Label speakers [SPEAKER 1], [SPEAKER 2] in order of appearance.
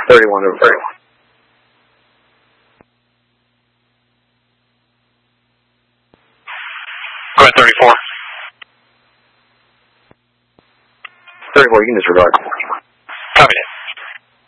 [SPEAKER 1] 31 over 31.
[SPEAKER 2] Go ahead, 34.
[SPEAKER 1] 34, you can disregard.